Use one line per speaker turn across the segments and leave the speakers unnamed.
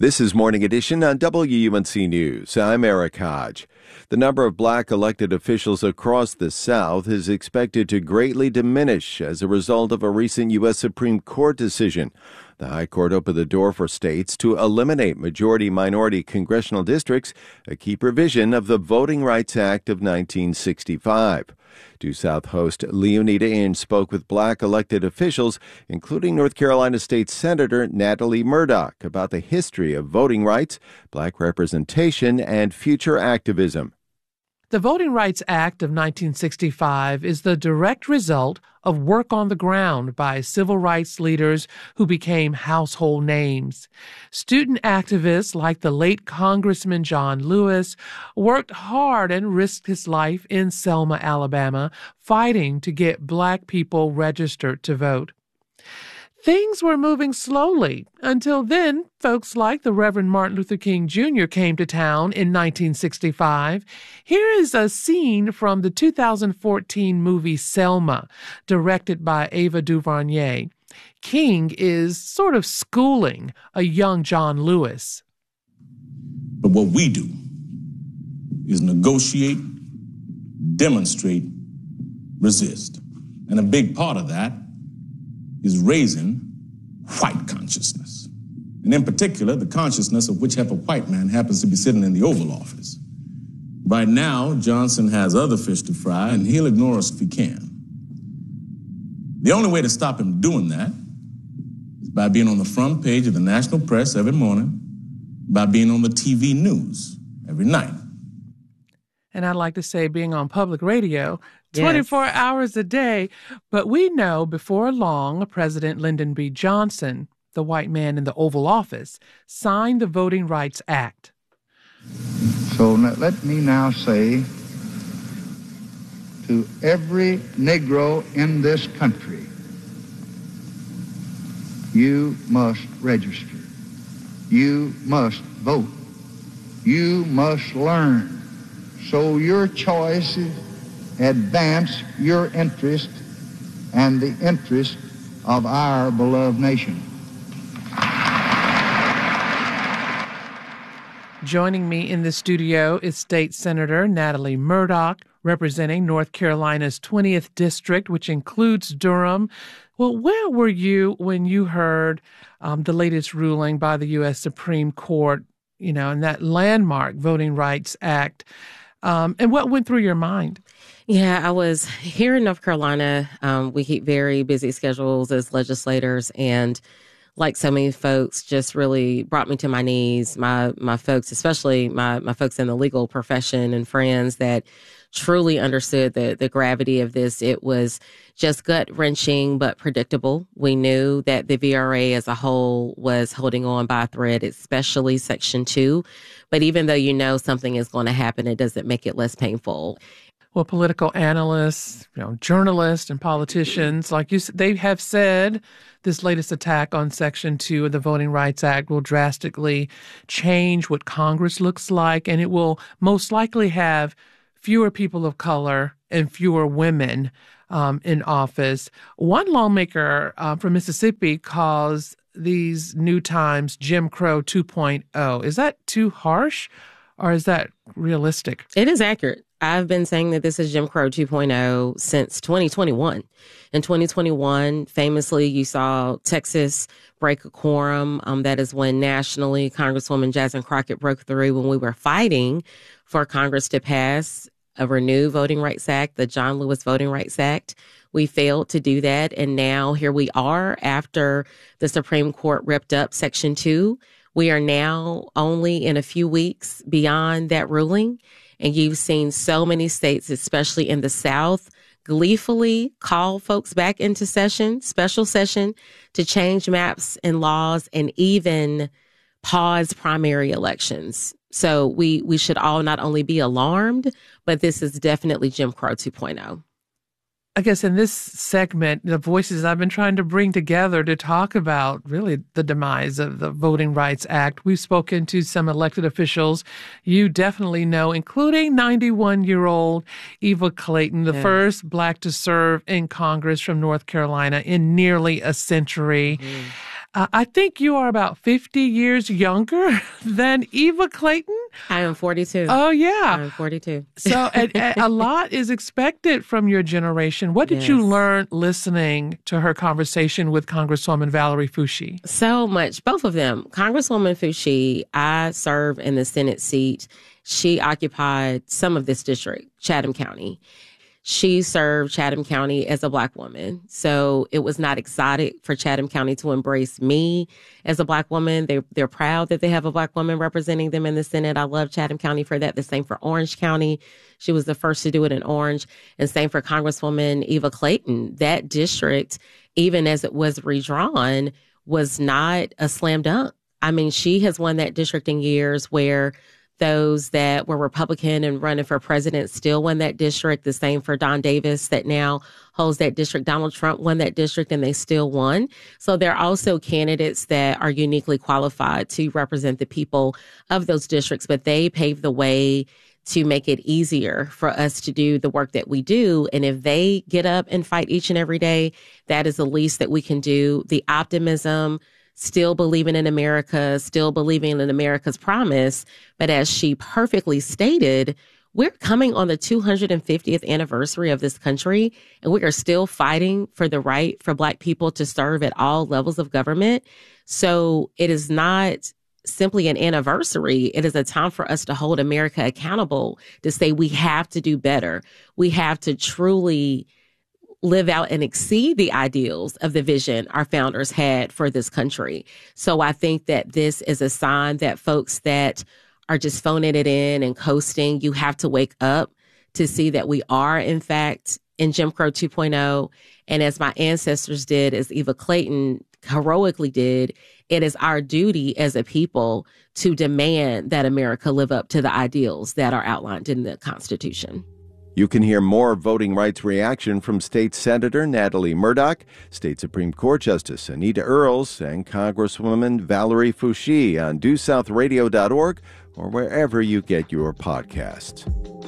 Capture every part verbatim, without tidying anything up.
This is Morning Edition on W U N C News. I'm Eric Hodge. The number of black elected officials across the South is expected to greatly diminish as a result of a recent U S Supreme Court decision. The High Court opened the door for states to eliminate majority-minority congressional districts, a key provision of the Voting Rights Act of nineteen sixty-five. Due South host Leonida Inge spoke with black elected officials, including North Carolina State Senator Natalie Murdock, about the history of voting rights, black representation, and future activism.
The Voting Rights Act of nineteen sixty-five is the direct result of work on the ground by civil rights leaders who became household names. Student activists like the late Congressman John Lewis worked hard and risked his life in Selma, Alabama, fighting to get black people registered to vote. Things were moving slowly until then folks like the Reverend Martin Luther King Junior came to town in nineteen sixty-five. Here is a scene from the two thousand fourteen movie Selma, directed by Ava DuVernay. King is sort of schooling a young John Lewis.
But what we do is negotiate, demonstrate, resist. And a big part of that is raising white consciousness. And in particular, the consciousness of whichever white man happens to be sitting in the Oval Office. Right now, Johnson has other fish to fry, and he'll ignore us if he can. The only way to stop him doing that is by being on the front page of the national press every morning, by being on the T V news every night.
And I'd like to say being on public radio twenty-four yes. hours a day. But we know before long, President Lyndon B. Johnson, the white man in the Oval Office, signed the Voting Rights Act.
So let me now say to every Negro in this country, you must register. You must vote. You must learn. So your choices advance your interest and the interest of our beloved nation.
Joining me in the studio is State Senator Natalie Murdock, representing North Carolina's twentieth District, which includes Durham. Well, where were you when you heard um, the latest ruling by the U S Supreme Court, you know, in that landmark Voting Rights Act? Um, and what went through your mind?
Yeah, I was here in North Carolina. Um, we keep very busy schedules as legislators, and like so many folks, just really brought me to my knees. My my folks, especially my my folks in the legal profession and friends that truly understood the the gravity of this. It was just gut-wrenching but predictable. We knew that the V R A as a whole was holding on by a thread, especially Section two. But even though you know something is going to happen, it doesn't make it less painful.
Well, political analysts, you know, journalists and politicians, like you said, they have said this latest attack on Section two of the Voting Rights Act will drastically change what Congress looks like, and it will most likely have fewer people of color and fewer women um, in office. One lawmaker uh, from Mississippi calls these new times Jim Crow two point oh. Is that too harsh, or is that realistic?
It is accurate. I've been saying that this is Jim Crow two point oh since twenty twenty-one. In twenty twenty-one, famously, you saw Texas break a quorum. Um, that is when nationally Congresswoman Jasmine Crockett broke through when we were fighting for Congress to pass a renewed Voting Rights Act, the John Lewis Voting Rights Act. We failed to do that. And now here we are after the Supreme Court ripped up Section two. We are now only in a few weeks beyond that ruling. And you've seen so many states, especially in the South, gleefully call folks back into session, special session, to change maps and laws and even pause primary elections. So we, we should all not only be alarmed, but this is definitely Jim Crow two point oh.
I guess in this segment, the voices I've been trying to bring together to talk about really the demise of the Voting Rights Act. We've spoken to some elected officials you definitely know, including ninety-one-year-old Eva Clayton, the yeah. first Black to serve in Congress from North Carolina in nearly a century. Mm-hmm. Uh, I think you are about fifty years younger than Eva Clayton.
I am forty-two.
Oh, yeah.
I'm forty-two.
So a, a lot is expected from your generation. What did
Yes.
you learn listening to her conversation with Congresswoman Valerie Foushee?
So much. Both of them. Congresswoman Foushee, I serve in the Senate seat. She occupied some of this district, Chatham County. She served Chatham County as a Black woman. So it was not exotic for Chatham County to embrace me as a Black woman. They, they're proud that they have a Black woman representing them in the Senate. I love Chatham County for that. The same for Orange County. She was the first to do it in Orange. And same for Congresswoman Eva Clayton. That district, even as it was redrawn, was not a slam dunk. I mean, she has won that district in years where those that were Republican and running for president still won that district. The same for Don Davis that now holds that district. Donald Trump won that district and they still won. So there are also candidates that are uniquely qualified to represent the people of those districts, but they pave the way to make it easier for us to do the work that we do. And if they get up and fight each and every day, that is the least that we can do. The optimism, still believing in America, still believing in America's promise. But as she perfectly stated, we're coming on the two hundred fiftieth anniversary of this country, and we are still fighting for the right for Black people to serve at all levels of government. So it is not simply an anniversary. It is a time for us to hold America accountable, to say we have to do better. We have to truly live out and exceed the ideals of the vision our founders had for this country. So I think that this is a sign that folks that are just phoning it in and coasting, you have to wake up to see that we are, in fact, in Jim Crow two point oh. And as my ancestors did, as Eva Clayton heroically did, it is our duty as a people to demand that America live up to the ideals that are outlined in the Constitution.
You can hear more voting rights reaction from State Senator Natalie Murdock, State Supreme Court Justice Anita Earls, and Congresswoman Valerie Foushee on due south radio dot org or wherever you get your podcasts.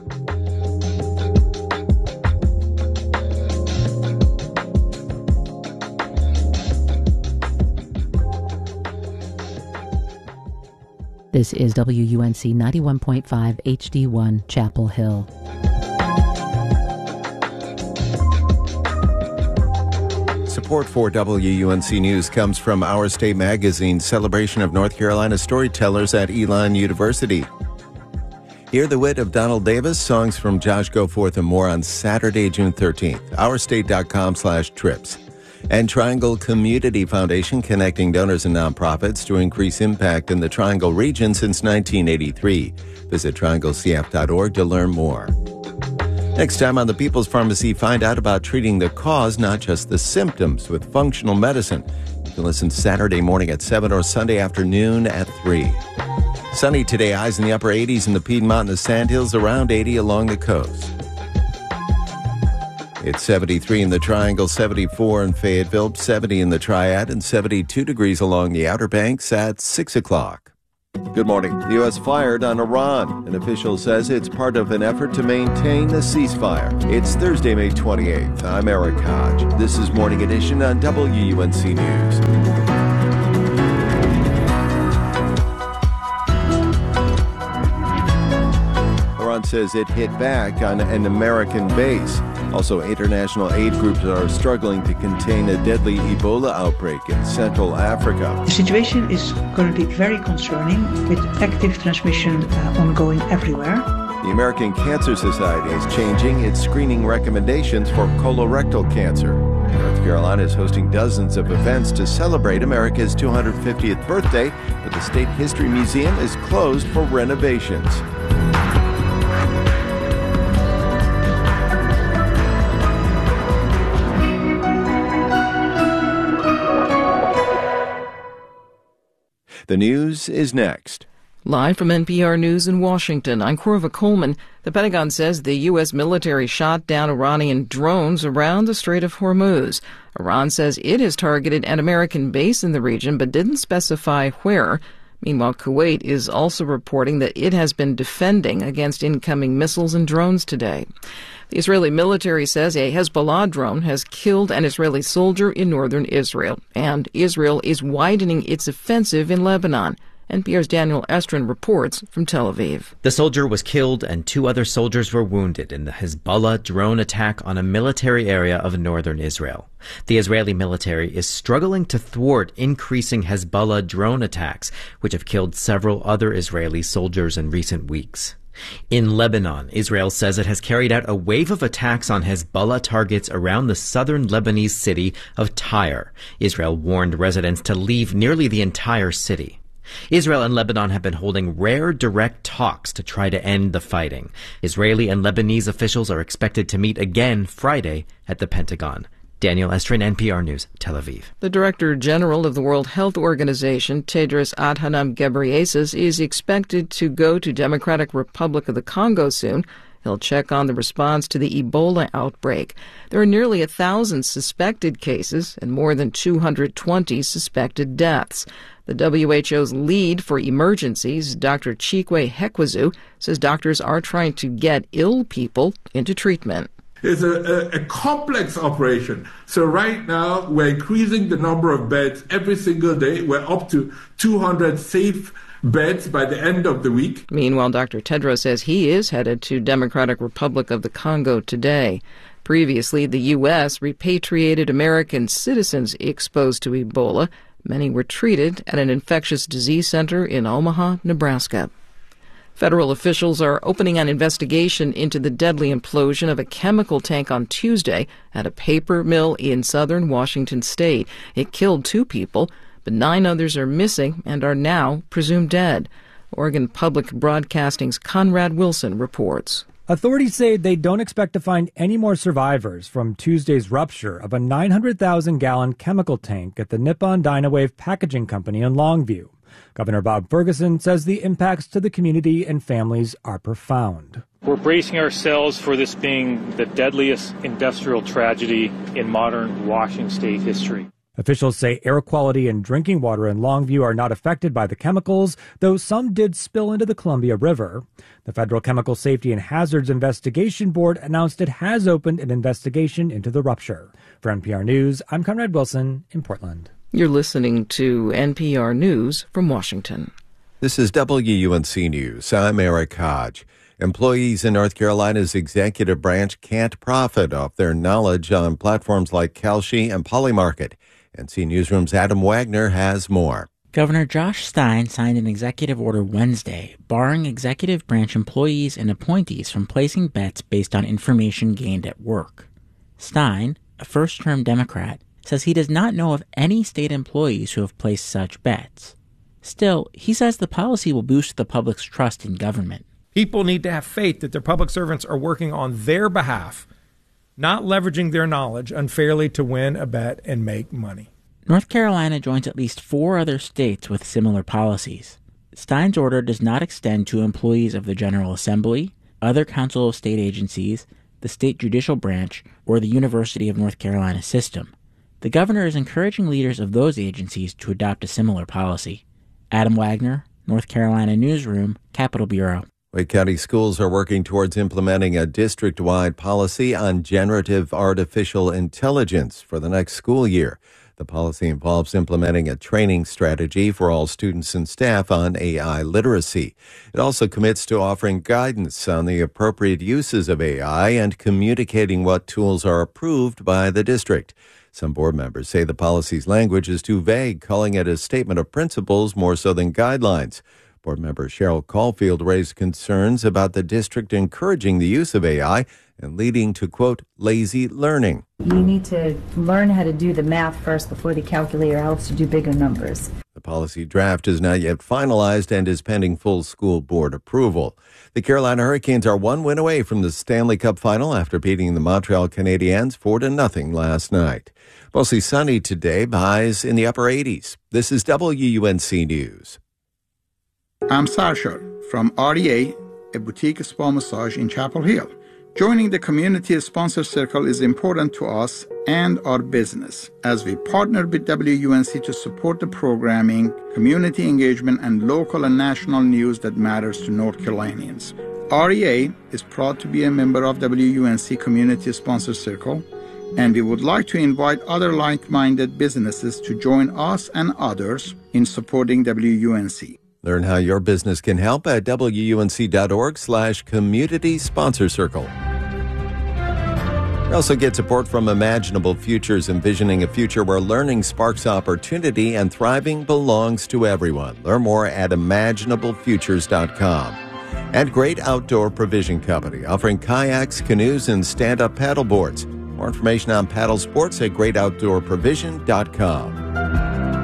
This is W U N C ninety-one point five H D one Chapel Hill.
Support for W U N C News comes from Our State Magazine's celebration of North Carolina storytellers at Elon University. Hear the wit of Donald Davis, songs from Josh Goforth, and more on Saturday, June thirteenth. our state dot com slash trips. And Triangle Community Foundation, connecting donors and nonprofits to increase impact in the Triangle region since nineteen eighty-three. Visit triangle c f dot org to learn more. Next time on The People's Pharmacy, find out about treating the cause, not just the symptoms, with functional medicine. You can listen Saturday morning at seven or Sunday afternoon at three. Sunny today, highs in the upper eighties in the Piedmont and the Sandhills, around eighty along the coast. It's seventy-three in the Triangle, seventy-four in Fayetteville, seventy in the Triad, and seventy-two degrees along the Outer Banks at six o'clock. Good morning. The U S fired on Iran. An official says it's part of an effort to maintain the ceasefire. It's Thursday, May twenty-eighth. I'm Eric Hodge. This is Morning Edition on W U N C News. Iran says it hit back on an American base. Also, international aid groups are struggling to contain a deadly Ebola outbreak in Central Africa.
The situation is currently very concerning, with active transmission uh, ongoing everywhere.
The American Cancer Society is changing its screening recommendations for colorectal cancer. North Carolina is hosting dozens of events to celebrate America's two hundred fiftieth birthday, but the State History Museum is closed for renovations. The news is next.
Live from N P R News in Washington, I'm Corva Coleman. The Pentagon says the U S military shot down Iranian drones around the Strait of Hormuz. Iran says it has targeted an American base in the region but didn't specify where. Meanwhile, Kuwait is also reporting that it has been defending against incoming missiles and drones today. The Israeli military says a Hezbollah drone has killed an Israeli soldier in northern Israel, and Israel is widening its offensive in Lebanon. N P R's Daniel Estrin reports from Tel Aviv.
The soldier was killed and two other soldiers were wounded in the Hezbollah drone attack on a military area of northern Israel. The Israeli military is struggling to thwart increasing Hezbollah drone attacks, which have killed several other Israeli soldiers in recent weeks. In Lebanon, Israel says it has carried out a wave of attacks on Hezbollah targets around the southern Lebanese city of Tyre. Israel warned residents to leave nearly the entire city. Israel and Lebanon have been holding rare direct talks to try to end the fighting. Israeli and Lebanese officials are expected to meet again Friday at the Pentagon. Daniel Estrin, N P R News, Tel Aviv.
The Director General of the World Health Organization, Tedros Adhanom Ghebreyesus, is expected to go to Democratic Republic of the Congo soon. He'll check on the response to the Ebola outbreak. There are nearly a thousand suspected cases and more than two hundred twenty suspected deaths. The W H O's lead for emergencies, Doctor Chikwe Hekwezu, says doctors are trying to get ill people into treatment.
It's a, a, a complex operation. So right now, we're increasing the number of beds every single day. We're up to two hundred safe beds by the end of the week.
Meanwhile, Doctor Tedros says he is headed to Democratic Republic of the Congo today. Previously, the U S repatriated American citizens exposed to Ebola. Many were treated at an infectious disease center in Omaha, Nebraska. Federal officials are opening an investigation into the deadly implosion of a chemical tank on Tuesday at a paper mill in southern Washington state. It killed two people, but nine others are missing and are now presumed dead. Oregon Public Broadcasting's Conrad Wilson reports.
Authorities say they don't expect to find any more survivors from Tuesday's rupture of a nine hundred thousand gallon chemical tank at the Nippon Dynawave Packaging Company in Longview. Governor Bob Ferguson says the impacts to the community and families are profound.
We're bracing ourselves for this being the deadliest industrial tragedy in modern Washington state history.
Officials say air quality and drinking water in Longview are not affected by the chemicals, though some did spill into the Columbia River. The Federal Chemical Safety and Hazards Investigation Board announced it has opened an investigation into the rupture. For N P R News, I'm Conrad Wilson in Portland.
You're listening to N P R News from Washington.
This is W U N C News. I'm Eric Hodge. Employees in North Carolina's executive branch can't profit off their knowledge on platforms like Kalshi and Polymarket. N C Newsroom's Adam Wagner has more.
Governor Josh Stein signed an executive order Wednesday barring executive branch employees and appointees from placing bets based on information gained at work. Stein, a first-term Democrat, says he does not know of any state employees who have placed such bets. Still, he says the policy will boost the public's trust in government.
People need to have faith that their public servants are working on their behalf, not leveraging their knowledge unfairly to win a bet and make money.
North Carolina joins at least four other states with similar policies. Stein's order does not extend to employees of the General Assembly, other Council of State agencies, the state judicial branch, or the University of North Carolina system. The governor is encouraging leaders of those agencies to adopt a similar policy. Adam Wagner, North Carolina Newsroom, Capitol Bureau.
Wake County schools are working towards implementing a district-wide policy on generative artificial intelligence for the next school year. The policy involves implementing a training strategy for all students and staff on A I literacy. It also commits to offering guidance on the appropriate uses of A I and communicating what tools are approved by the district. Some board members say the policy's language is too vague, calling it a statement of principles more so than guidelines. Board member Cheryl Caulfield raised concerns about the district encouraging the use of A I and leading to, quote, lazy learning.
You need to learn how to do the math first before the calculator helps you do bigger numbers.
The policy draft is not yet finalized and is pending full school board approval. The Carolina Hurricanes are one win away from the Stanley Cup final after beating the Montreal Canadiens four to nothing last night. Mostly sunny today, highs in the upper eighties. This is W U N C News.
I'm Sarshar from R E A, a boutique spa massage in Chapel Hill. Joining the Community Sponsor Circle is important to us and our business as we partner with W U N C to support the programming, community engagement, and local and national news that matters to North Carolinians. R E A is proud to be a member of W U N C Community Sponsor Circle, and we would like to invite other like-minded businesses to join us and others in supporting W U N C.
Learn how your business can help at W U N C dot org slash community sponsor circle. You also get support from Imaginable Futures, envisioning a future where learning sparks opportunity and thriving belongs to everyone. Learn more at imaginable futures dot com. And Great Outdoor Provision Company, offering kayaks, canoes, and stand-up paddle boards. More information on paddle sports at great outdoor provision dot com.